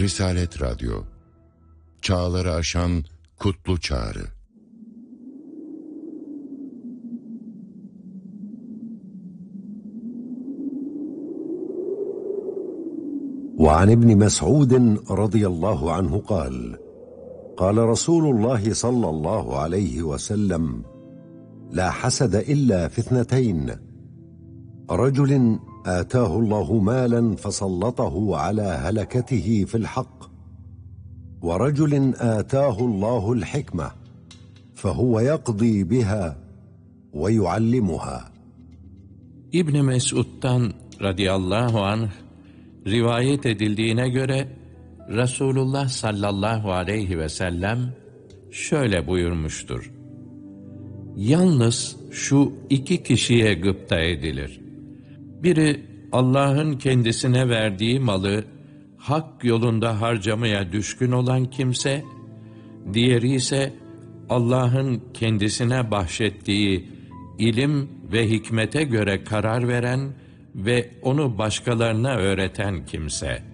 Risalet Radyo, çağları aşan kutlu çağrı. وعن ابن مسعود رضي الله عنه قال قال رسول الله صلى الله عليه وسلم لا حسد إلا في اثنتين رجل آتاه الله مالا فسلطه على هلكته في الحق ورجل آتاه الله الحكمة فهو يقضي بها ويعلمها. İbn Mesud'dan radıyallahu anh rivayet edildiğine göre Resulullah sallallahu aleyhi ve sellem şöyle buyurmuştur: Yalnız şu iki kişiye gıpta edilir. Biri Allah'ın kendisine verdiği malı hak yolunda harcamaya düşkün olan kimse, diğeri ise Allah'ın kendisine bahşettiği ilim ve hikmete göre karar veren ve onu başkalarına öğreten kimse.